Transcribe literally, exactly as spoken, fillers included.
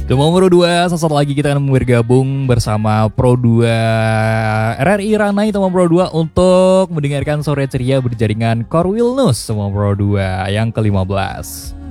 Teman Pro dua, sesaat lagi kita akan bergabung bersama Pro dua R R I Ranai teman Pro dua untuk mendengarkan sore ceria berjaringan Core Wheel News teman Pro dua yang ke lima belas.